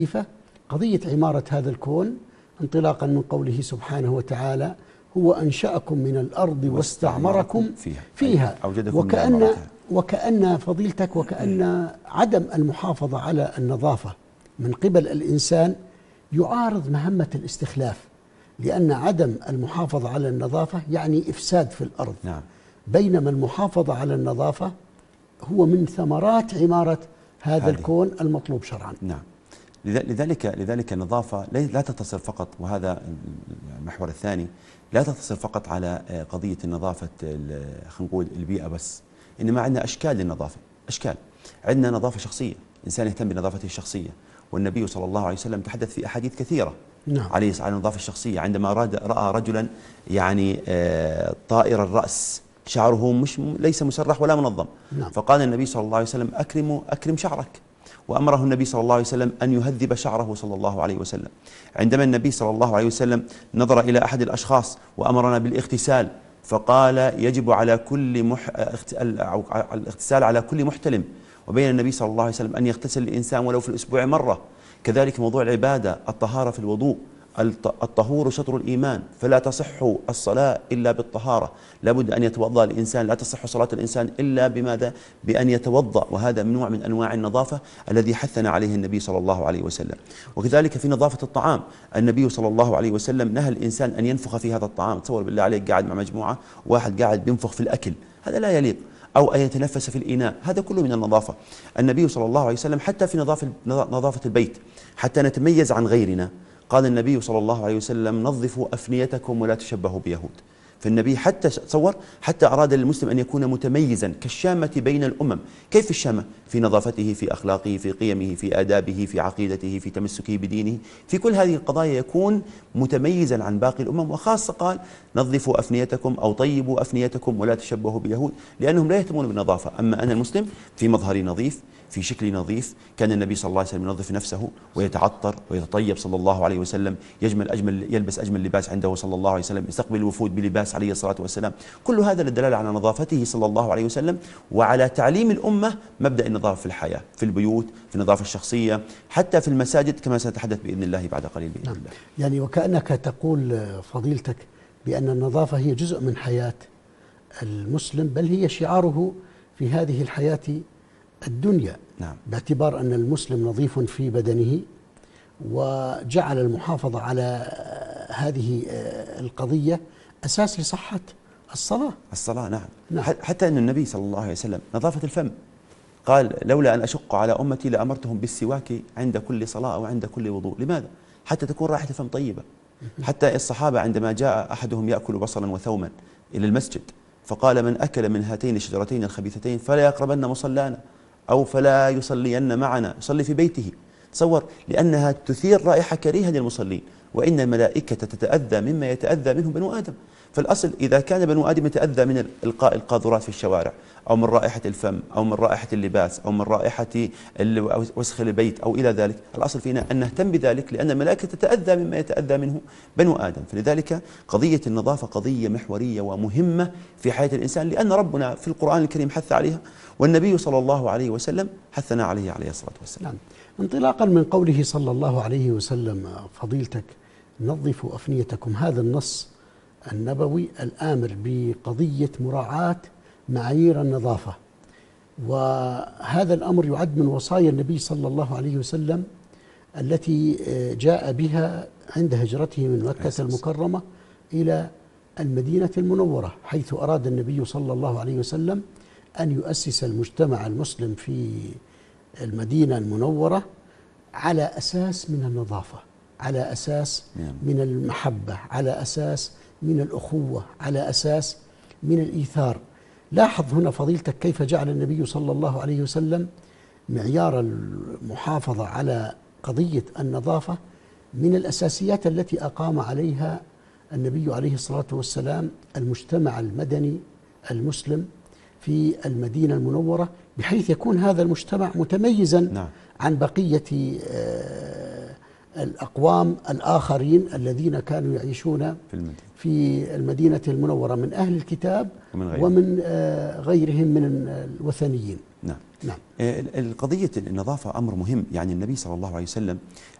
قضية عمارة هذا الكون انطلاقا من قوله سبحانه وتعالى: هو أنشأكم من الأرض واستعمركم فيها. وكأن فضيلتك وكأن عدم المحافظة على النظافة من قبل الإنسان يعارض مهمة الاستخلاف، لأن عدم المحافظة على النظافة يعني إفساد في الأرض. نعم. بينما المحافظة على النظافة هو من ثمرات عمارة هذا الكون المطلوب شرعا. نعم. لذلك النظافة لا تتصل فقط، وهذا المحور الثاني، لا تتصل فقط على قضية النظافة خلينا نقول البيئة بس، إنما عندنا أشكال للنظافة. أشكال، عندنا نظافة شخصية، إنسان يهتم بنظافته الشخصية، والنبي صلى الله عليه وسلم تحدث في أحاديث كثيرة على النظافة الشخصية. عندما رأى رجلا يعني طائر الرأس، شعره ليس مسرح ولا منظم، فقال النبي صلى الله عليه وسلم: أكرم شعرك، وأمره النبي صلى الله عليه وسلم أن يهذب شعره صلى الله عليه وسلم. عندما النبي صلى الله عليه وسلم نظر إلى أحد الأشخاص وأمرنا بالاغتسال، فقال: يجب على كل الاغتسال على كل محتلم، وبين النبي صلى الله عليه وسلم أن يغتسل الإنسان ولو في الأسبوع مرة. كذلك موضوع العبادة، الطهارة في الوضوء، الطهور شطر الإيمان، فلا تصح الصلاة إلا بالطهارة، لابد أن يتوضأ الإنسان، لا تصح صلاة الإنسان إلا بماذا؟ بأن يتوضأ، وهذا نوع من أنواع النظافة الذي حثنا عليه النبي صلى الله عليه وسلم. وكذلك في نظافة الطعام، النبي صلى الله عليه وسلم نهى الإنسان أن ينفخ في هذا الطعام. تصور بالله عليك قاعد مع مجموعة، واحد قاعد بينفخ في الأكل، هذا لا يليق، أو أن يتنفس في الإناء، هذا كله من النظافة. النبي صلى الله عليه وسلم حتى في نظافة البيت، حتى نتميز عن غيرنا، قال النبي صلى الله عليه وسلم: نظفوا أفنيتكم ولا تشبهوا بيهود. فالنبي حتى تصور، حتى أراد للمسلم أن يكون متميزا كالشامة بين الأمم. كيف الشامة؟ في نظافته، في أخلاقه، في قيمه، في آدابه، في عقيدته، في تمسكه بدينه، في كل هذه القضايا يكون متميزا عن باقي الأمم. وخاصة قال: نظفوا أفنيتكم أو طيبوا أفنيتكم ولا تشبهوا بيهود، لأنهم لا يهتمون بالنظافة. أما أنا المسلم في مظهري نظيف، في شكلي نظيف. كان النبي صلى الله عليه وسلم ينظف نفسه ويتعطر ويتطيب صلى الله عليه وسلم، يلبس أجمل لباس عنده صلى الله عليه وسلم، يستقبل الوفود بلباس عليه الصلاة والسلام. كل هذا للدلالة على نظافته صلى الله عليه وسلم، وعلى تعليم الأمة مبدأ النظافة في الحياة، في البيوت، في النظافة الشخصية، حتى في المساجد، كما سنتحدث بإذن الله بعد قليل بإذن الله. يعني وكأنك تقول فضيلتك بأن النظافة هي جزء من حياة المسلم، بل هي شعاره في هذه الحياة الدنيا. نعم. باعتبار أن المسلم نظيف في بدنه، وجعل المحافظة على هذه القضية أساس لصحة الصلاة. نعم. حتى أن النبي صلى الله عليه وسلم نظافة الفم قال: لولا أن أشق على أمتي لأمرتهم بالسواك عند كل صلاة أو عند كل وضوء. لماذا؟ حتى تكون رائحة الفم طيبة. حتى الصحابة عندما جاء أحدهم يأكل بصلا وثوما إلى المسجد، فقال: من أكل من هاتين الشجرتين الخبيثتين فلا يقربن مصلانا، أو فلا يصلين معنا، يصلي في بيته. تصور، لأنها تثير رائحة كريهة للمصلين، وإن الملائكة تتأذى مما يتأذى منه بنو آدم. فالأصل إذا كان بنو آدم يتأذى من إلقاء القاذورات في الشوارع، أو من رائحة الفم، أو من رائحة اللباس، أو من رائحة وسخ البيت، أو إلى ذلك، الأصل فينا أن نهتم بذلك، لأن الملائكة تتأذى مما يتأذى منه بنو آدم. فلذلك قضية النظافة قضية محورية ومهمة في حياة الإنسان، لأن ربنا في القرآن الكريم حث عليها، والنبي صلى الله عليه وسلم حثنا عليه الصلاة والسلام. نعم. انطلاقا من قوله صلى الله عليه وسلم فضيلتك: نظفوا أفنيتكم، هذا النص النبوي الآمر بقضية مراعاة معايير النظافة، وهذا الأمر يعد من وصايا النبي صلى الله عليه وسلم التي جاء بها عند هجرته من مكة المكرمة إلى المدينة المنورة، حيث أراد النبي صلى الله عليه وسلم أن يؤسس المجتمع المسلم في المدينة المنورة على أساس من النظافة، على أساس من المحبة، على أساس من الأخوة، على أساس من الإيثار. لاحظ هنا فضيلتك كيف جعل النبي صلى الله عليه وسلم معيار المحافظة على قضية النظافة من الأساسيات التي أقام عليها النبي عليه الصلاة والسلام المجتمع المدني المسلم في المدينة المنورة، بحيث يكون هذا المجتمع متميزا عن بقية الأقوام الآخرين الذين كانوا يعيشون في المدينة في المدينة المنورة من أهل الكتاب ومن غيره. ومن غيرهم من الوثنيين. نعم. نعم. القضية النظافة أمر مهم، يعني النبي صلى الله عليه وسلم